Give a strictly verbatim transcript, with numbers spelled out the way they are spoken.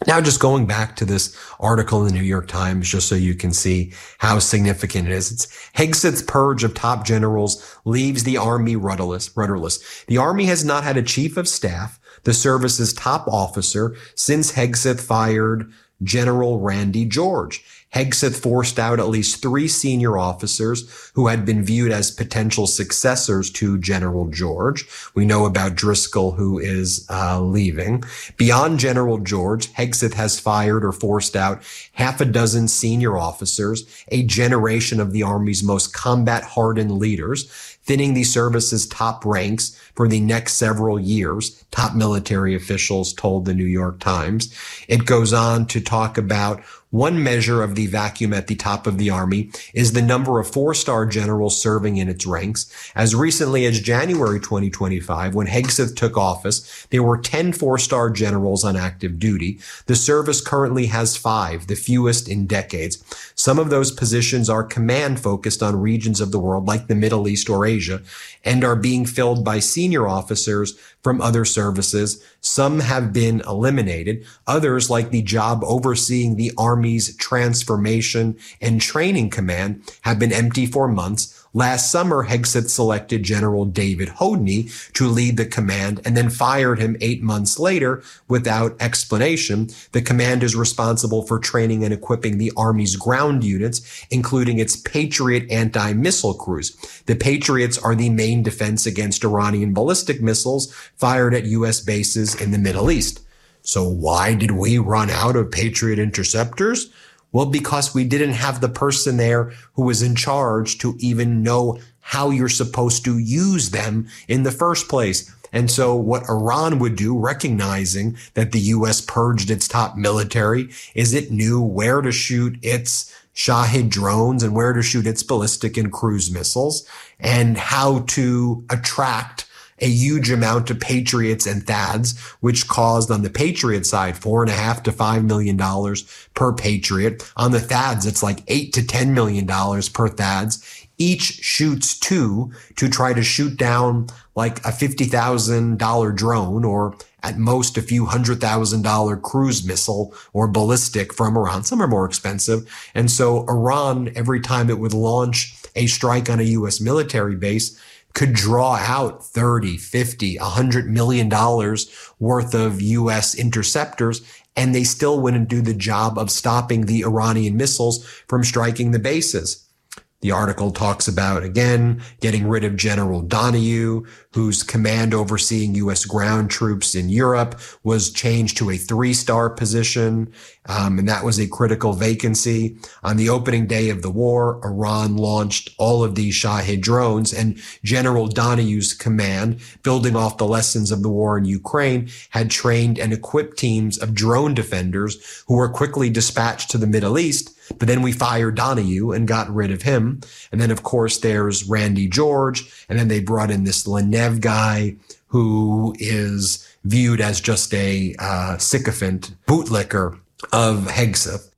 Now, just going back to this article in the New York Times, just so you can see how significant it is. It's Hegseth's purge of top generals leaves the Army rudderless. rudderless. The Army has not had a chief of staff, the service's top officer, since Hegseth fired General Randy George. Hegseth forced out at least three senior officers who had been viewed as potential successors to General George. We know about Driscoll, who is uh, leaving. Beyond General George, Hegseth has fired or forced out half a dozen senior officers, a generation of the Army's most combat-hardened leaders, thinning the service's top ranks for the next several years, top military officials told the New York Times. It goes on to talk about one measure of the vacuum at the top of the Army is the number of four-star generals serving in its ranks. As recently as January twenty twenty-five, when Hegseth took office, there were ten four-star generals on active duty. The service currently has five, the fewest in decades. Some of those positions are command-focused on regions of the world like the Middle East or Asia, and are being filled by senior officers from other services. Some have been eliminated. Others, like the job overseeing the Army's Transformation and Training Command, have been empty for months. Last summer, Hegseth selected General David Hodney to lead the command and then fired him eight months later without explanation. The command is responsible for training and equipping the Army's ground units, including its Patriot anti-missile crews. The Patriots are the main defense against Iranian ballistic missiles fired at U S bases in the Middle East. So why did we run out of Patriot interceptors? Well, because we didn't have the person there who was in charge to even know how you're supposed to use them in the first place. And so what Iran would do, recognizing that the U S purged its top military, is it knew where to shoot its Shahed drones and where to shoot its ballistic and cruise missiles and how to attract a huge amount of Patriots and T H A Ds, which caused on the Patriot side four and a half to five million dollars per Patriot. On the T H A Ds, it's like eight to ten million dollars per T H A Ds. Each shoots two to try to shoot down like a fifty thousand dollars drone or at most a few hundred thousand dollar cruise missile or ballistic from Iran. Some are more expensive. And so Iran, every time it would launch a strike on a U S military base, could draw out thirty, fifty, one hundred million dollars worth of U S interceptors, and they still wouldn't do the job of stopping the Iranian missiles from striking the bases. The article talks about, again, getting rid of General Donahue, whose command overseeing U S ground troops in Europe was changed to a three-star position, um, and that was a critical vacancy. On the opening day of the war, Iran launched all of these Shahed drones, and General Donahue's command, building off the lessons of the war in Ukraine, had trained and equipped teams of drone defenders who were quickly dispatched to the Middle East. But then we fired Donahue and got rid of him. And then, of course, there's Randy George. And then they brought in this Lenev guy who is viewed as just a uh, sycophant bootlicker of Hegseth.